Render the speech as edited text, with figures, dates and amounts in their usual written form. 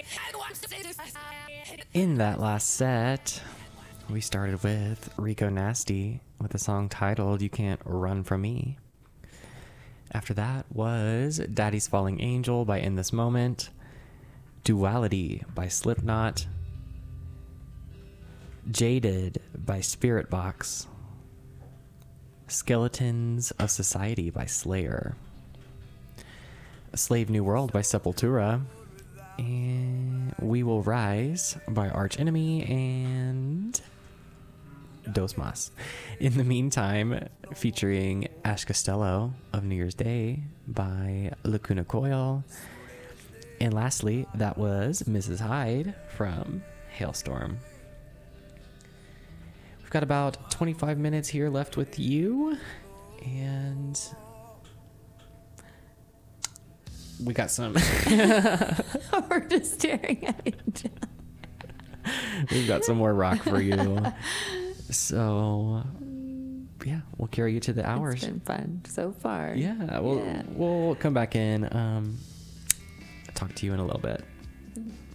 In that last set, we started with Rico Nasty with a song titled You Can't Run From Me. After that was Daddy's Falling Angel by In This Moment, Duality by Slipknot, Jaded by Spirit Box, Skeletons of Society by Slayer, A Slave New World by Sepultura, and We Will Rise by Arch Enemy, and Dos Mas. In the Meantime, featuring Ash Costello of New Year's Day by Lacuna Coil. And lastly, that was Mrs. Hyde from Hailstorm. We've got about 25 minutes here left with you, and we got some. We're just staring at each other. We've got some more rock for you. So, yeah, we'll carry you to the hours. It's been fun so far. Yeah, we'll come back in. Talk to you in a little bit.